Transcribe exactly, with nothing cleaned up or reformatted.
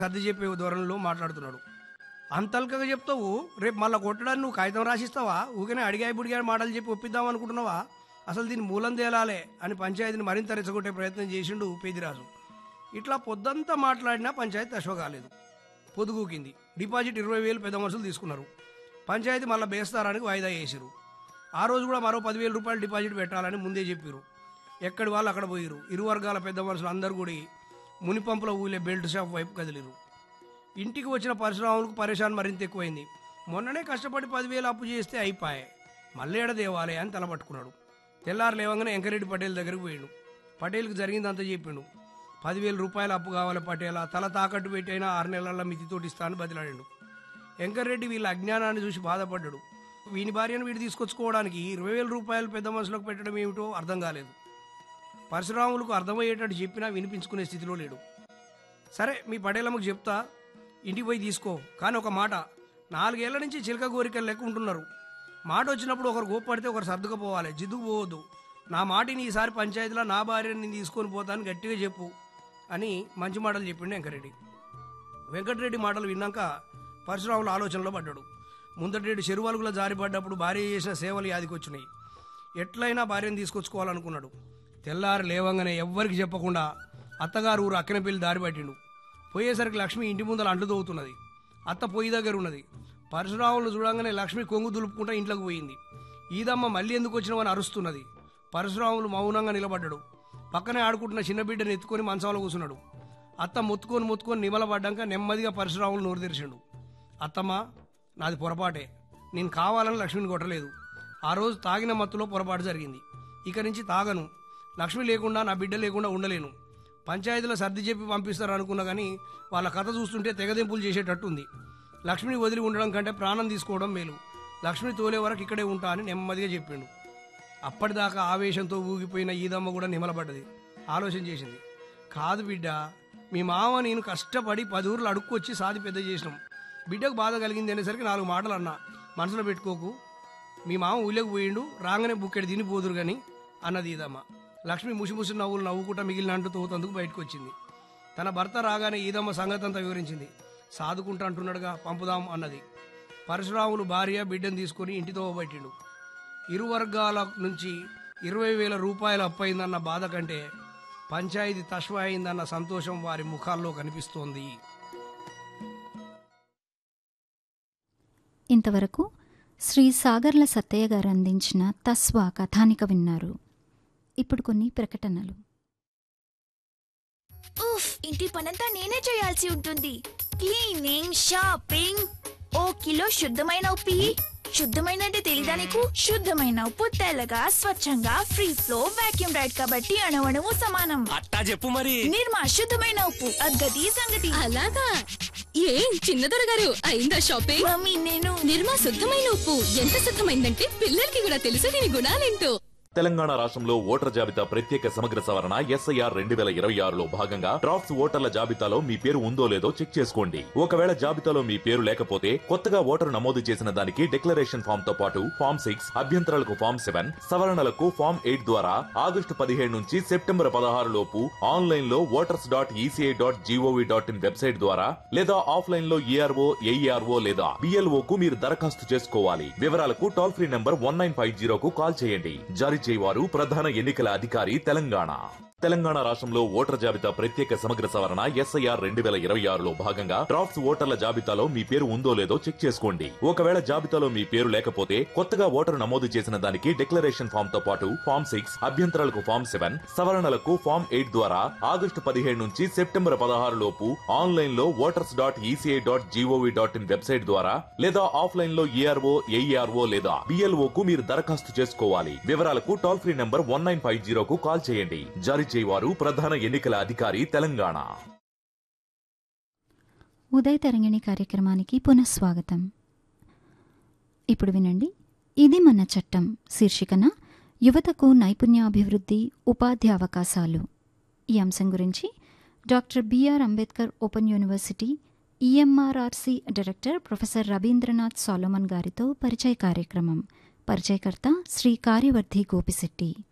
సర్ది చెప్పే ధోరణిలో మాట్లాడుతున్నాడు. అంతల్కగా చెప్తావు, రేపు మళ్ళీ కొట్టడానికి నువ్వు కాగితం రాసిస్తావా? ఊకనే అడిగాయి బుడిగాయి మాటలు చెప్పి ఒప్పిద్దాం అనుకుంటున్నావా? అసలు దీని మూలం తేలాలే అని పంచాయతీని మరింత రెచ్చగొట్టే ప్రయత్నం చేసిండు పేదిరాజు. ఇట్లా పొద్దంతా మాట్లాడినా పంచాయతీ అశ్వ కాలేదు. పొదుగుకింది. డిపాజిట్ ఇరవై వేలు పెద్ద మనుషులు తీసుకున్నారు. పంచాయతీ మళ్ళీ బేస్తారానికి వాయిదా వేసారు. ఆ రోజు కూడా మరో పదివేల రూపాయలు డిపాజిట్ పెట్టాలని ముందే చెప్పారు. ఎక్కడి వాళ్ళు అక్కడ పోయిరు. ఇరు వర్గాల పెద్ద మనుషులు అందరూ కూడా మునిపంపుల ఊలే బెల్ట్ షాప్ వైపు కదిలిరు. ఇంటికి వచ్చిన పరశురాములకు పరేషాన్ మరింత ఎక్కువైంది. మొన్ననే కష్టపడి పదివేలు అప్పు చేస్తే అయిపోయాయి, మళ్ళీ ఏడ దేవాలే అని తలపట్టుకున్నాడు. తెల్లారు లేవంగానే వెంకరెడ్డి పటేల్ దగ్గరికి పోయాడు. పటేల్కి జరిగిందంతా చెప్పిండు. పదివేల రూపాయలు అప్పు కావాలి పటేలా, తల తాకట్టు పెట్టైనా ఆరు నెలల మితితోటి ఇస్తాను బదిలాడాడు. వెంకరెడ్డి వీళ్ళ అజ్ఞానాన్ని చూసి బాధపడ్డాడు. వీని భార్యను వీడు తీసుకొచ్చుకోవడానికి ఇరవై వేల రూపాయలు పెద్ద మనుషులకు పెట్టడం ఏమిటో అర్థం కాలేదు. పరశురాములకు అర్థమయ్యేటట్టు చెప్పినా వినిపించుకునే స్థితిలో లేడు. సరే మీ పటేలమ్మకు చెప్తా, ఇంటికి పోయి తీసుకో, కానీ ఒక మాట, నాలుగేళ్ల నుంచి చిలక కోరికలు లెక్క ఉంటున్నారు. మాట వచ్చినప్పుడు ఒకరు గోప్పడితే ఒకరు సర్దుకుపోవాలి, జిద్దుకు పోవద్దు. నా మాటిని ఈసారి పంచాయతీలో నా భార్యని నేను తీసుకొని పోతాను గట్టిగా చెప్పు అని మంచి మాటలు చెప్పిండు వెంకరెడ్డి. వెంకటరెడ్డి మాటలు విన్నాక పరశురాములు ఆలోచనలో పడ్డాడు. ముందటేడు చెరువలుగులో జారిపడ్డప్పుడు భార్య చేసిన సేవలు యాదికి వచ్చినాయి. ఎట్లయినా భార్యను తీసుకొచ్చుకోవాలనుకున్నాడు. తెల్లారి లేవంగానే ఎవ్వరికి చెప్పకుండా అత్తగారు ఊరు అక్కనపల్లి దారి పట్టిండు. పోయేసరికి లక్ష్మి ఇంటి ముందర అంట్లు తవ్వుతున్నది. అత్త పొయ్యి దగ్గర ఉన్నది. పరశురాములు చూడంగానే లక్ష్మి కొంగు దులుపుకుంటా ఇంట్లోకి పోయింది. ఈదమ్మ మళ్ళీ ఎందుకు వచ్చినావని అరుస్తున్నది. పరశురాములు మౌనంగా నిలబడ్డాడు. పక్కనే ఆడుకుంటున్న చిన్న బిడ్డను ఎత్తుకొని మంచంలో కూర్చున్నాడు. అత్త మొత్తుకొని మొత్తుకొని నిమలబడ్డాక నెమ్మదిగా పరశురాములు నోరు తెరిచిండు. అత్తమ్మ, నాది పొరపాటే, నేను కావాలని లక్ష్మిని కొట్టలేదు. ఆ రోజు తాగిన మత్తులో పొరపాటు జరిగింది. ఇక నుంచి తాగను. లక్ష్మి లేకుండా నా బిడ్డ లేకుండా ఉండలేను. పంచాయతీలో సర్ది చెప్పి పంపిస్తారు అనుకున్నా కానీ వాళ్ళ కథ చూస్తుంటే తెగదెంపులు చేసేటట్టుంది. లక్ష్మిని వదిలి ఉండడం కంటే ప్రాణం తీసుకోవడం మేలు. లక్ష్మి తోలే వరకు ఇక్కడే ఉంటా అని నెమ్మదిగా చెప్పిండు. అప్పటిదాకా ఆవేశంతో ఊగిపోయిన ఈదమ్మ కూడా నిమలపడ్డది. ఆలోచన చేసింది. కాదు బిడ్డ, మీ మామ నేను కష్టపడి పది ఊర్లు అడుక్కొచ్చి సాది పెద్ద చేసినాం. బిడ్డకు బాధ కలిగింది అనేసరికి నాలుగు మాటలు అన్నా. మనసులో పెట్టుకోకు, మీ మామ ఊళ్ళోకి పోయిండు, రాగానే బుక్కెడు తినిపోదురు కానీ అన్నది ఈదమ్మ. లక్ష్మి ముసిముసి నవ్వులు నవ్వుకుంటా మిగిలిన అంటూ తోతందుకు బయటకు వచ్చింది. తన భర్త రాగానే ఈదమ్మ సంగతి అంతా వివరించింది. సాదుకుంటా అంటున్నాడుగా, పంపుదాం అన్నది. పరశురాములు భార్య బిడ్డను తీసుకుని ఇంటితో పట్టిండు. ఇరు వర్గాల నుంచి ఇరవై వేల రూపాయలు అప్పయిందన్న బాధ కంటే పంచాయతీ తష్వ అయిందన్న సంతోషం వారి ముఖాల్లో కనిపిస్తోంది. ఇంతవరకు శ్రీ సాగర్ల సత్తయ్య గారు అందించిన తస్వా కథానిక విన్నారు. ఇప్పుడు కొన్ని ప్రకటనలు. ఉఫ్, ఇంటి పనంతా నేనే చేయాల్సి ఉంటుంది. క్లీనింగ్, షాపింగ్, ఓ కిలో శుద్ధమైన ఉప్పి. శుద్ధమైన అంటే తెలీదా నీకు? శుద్ధమైన ఉప్పు తెల్లగా స్వచ్ఛంగా ఫ్రీ ఫ్లో వాక్యూమ్ రైడ్ కాబట్టి అణువణువు సమానం. అట్టా చెప్పు మరి. నిర్మా శుద్ధమైన ఉప్పు, అద్గతి సంగతి. అలాగా? ఏం చిన్నదొర గారు, అయిందా షాపింగ్? మమ్మీ నేను నిర్మా శుద్ధమైన ఉప్పు ఎంత శుద్ధమైందంటే పిల్లలకి కూడా తెలుసు దీని గుణాలేంటో. తెలంగాణ రాష్ట్రంలో ఓటర్ జాబితా ప్రత్యేక సమగ్ర సవరణ ఎస్ఐఆర్ రెండు వేల ఇరవై ఆరులో భాగంగా డ్రాఫ్ట్స్ ఓటర్ల జాబితాలో మీ పేరు ఉందో లేదో చెక్ చేసుకోండి. ఒకవేళ జాబితాలో మీ పేరు లేకపోతే కొత్తగా ఓటరు నమోదు చేసిన దానికి డిక్లరేషన్ ఫామ్ తో పాటు ఫామ్ సిక్స్, అభ్యంతరాలకు ఫామ్ సెవెన్, సవరణలకు ఫామ్ ఎయిట్ ద్వారా ఆగస్టు పదిహేడు నుంచి సెప్టెంబర్ పదహారు లోపు ఆన్లైన్ లో voters dot ECI dot GOV dot in website ద్వారా లేదా ఆఫ్లైన్ లో ఈఆర్ఓ, ఏఈఆర్ఓ లేదా బిఎల్ఓ కు మీరు దరఖాస్తు చేసుకోవాలి. వివరాలకు toll free number one nine five జీరోకు call చేయండి. జారీ చేయవారు ప్రధాన ఎన్నికల అధికారి తెలంగాణ. తెలంగాణ రాష్ట్రంలో ఓటర్ జాబితా ప్రత్యేక సమగ్ర సవరణ ఎస్ఐఆర్ రెండు వేల ఇరవై ఆరులో భాగంగా డ్రాఫ్ట్స్ ఓటర్ల జాబితాలో మీ పేరు ఉందో లేదో చెక్ చేసుకోండి. ఒకవేళ జాబితాలో మీ పేరు లేకపోతే కొత్తగా ఓటరు నమోదు చేసిన దానికి డిక్లరేషన్ ఫామ్ తో పాటు ఫామ్ సిక్స్, అభ్యంతరాలకు ఫామ్ సెవెన్, సవరణలకు ఫామ్ ఎయిట్ ద్వారా ఆగస్టు పదిహేడు నుంచి సెప్టెంబర్ పదహారు లోపు ఆన్లైన్ లో voters dot ECI dot GOV dot in website ద్వారా లేదా ఆఫ్లైన్ లో ఈఆర్ఓ, ఏఈఆర్ఓ లేదా బిఎల్ఓ కు మీరు దరఖాస్తు చేసుకోవాలి. వివరాలకు toll free number one nine five జీరోకు call చేయండి. జారీ చేయవారు ప్రధాన ఎన్నికల అధికారి తెలంగాణ. ఉదయ తరంగిణి కార్యక్రమానికి పునఃస్వాగతం. ఇప్పుడు వినండి, ఇది మన చట్టం శీర్షికన యువతకు నైపుణ్యాభివృద్ధి, ఉపాధి అవకాశాలు ఈ అంశం గురించి doctor BR Ambedkar open university ఈఎంఆర్ఆర్సి director professor Rabindranath Solomon గారితో పరిచయ కార్యక్రమం. పరిచయకర్త శ్రీ కార్యవర్ధి గోపిశెట్టి.